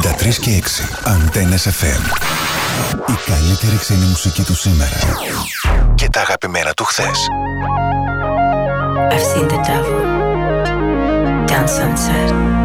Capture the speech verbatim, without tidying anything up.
ενενήντα τρία και έξι Αντένες εφ εμ. Η καλύτερη ξένη μουσική του σήμερα και τα αγαπημένα του χθες. I've seen the devil down sunset.